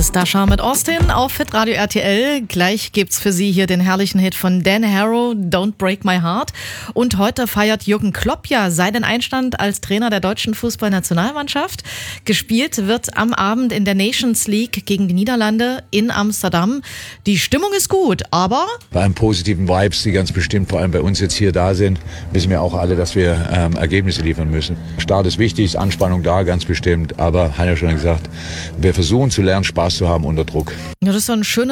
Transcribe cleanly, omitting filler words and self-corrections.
ist Dasha mit Austin auf Hitradio RTL. Gleich gibt's für Sie hier den herrlichen Hit von Dan Harrow, Don't Break My Heart. Und heute feiert Jürgen Klopp ja seinen Einstand als Trainer der deutschen Fußballnationalmannschaft. Gespielt wird am Abend in der Nations League gegen die Niederlande in Amsterdam. Die Stimmung ist gut, aber... Bei einem positiven Vibes, die ganz bestimmt vor allem bei uns jetzt hier da sind, wissen wir auch alle, dass wir Ergebnisse liefern müssen. Start ist wichtig, ist Anspannung da, ganz bestimmt. Aber, hat ja schon gesagt, wir versuchen zu lernen, Spaß zu haben unter Druck. Ja, das ist so ein schönes